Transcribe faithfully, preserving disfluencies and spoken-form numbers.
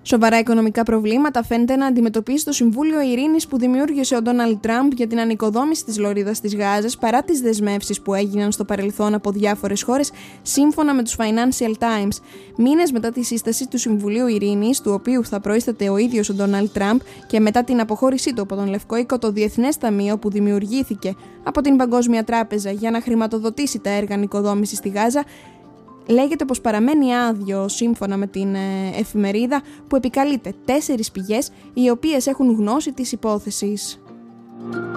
Σοβαρά οικονομικά προβλήματα φαίνεται να αντιμετωπίσει το Συμβούλιο Ειρήνης που δημιούργησε ο Ντόναλντ Τραμπ για την ανοικοδόμηση της λωρίδας της Γάζας παρά τις δεσμεύσεις που έγιναν στο παρελθόν από διάφορες χώρες, σύμφωνα με τους Financial Times. Μήνες μετά τη σύσταση του Συμβουλίου Ειρήνης, του οποίου θα προείσταται ο ίδιος ο Ντόναλντ Τραμπ, και μετά την αποχώρησή του από τον Λευκό Οίκο, το Διεθνές Ταμείο που δημιουργήθηκε από την Παγκόσμια Τράπεζα για να χρηματοδοτήσει τα έργα ανοικοδόμησης στη Γάζα, λέγεται πως παραμένει άδειο, σύμφωνα με την εφημερίδα που επικαλείται τέσσερις πηγές οι οποίες έχουν γνώση της υπόθεσης.